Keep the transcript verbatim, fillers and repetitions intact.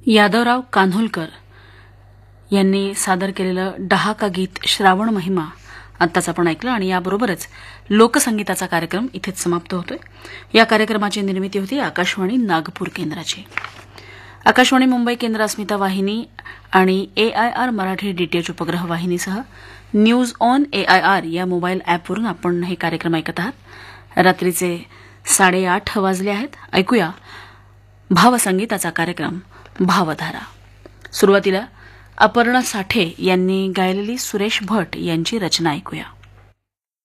यादवराव कान्होलकर यांनी सादर केलेलं डहाका गीत श्रावण महिमा आत्ताच आपण ऐकलं आणि याबरोबरच लोकसंगीताचा कार्यक्रम इथेच समाप्त होतोय. या कार्यक्रमाची निर्मिती होती आकाशवाणी नागपूर केंद्राची. आकाशवाणी मुंबई केंद्र अस्मिता वाहिनी आणि एआयआर मराठी डीटीएच उपग्रह वाहिनीसह न्यूज ऑन एआयआर या मोबाईल ॲपवरून आपण हे कार्यक्रम ऐकत आहात. रात्रीचे साडेआठ वाजले आहेत. ऐकूया भावसंगीताचा कार्यक्रम भावधारा. सुरुवातीला अपर्णा साठे यांनी गायलेली सुरेश भट यांची रचना ऐकूया.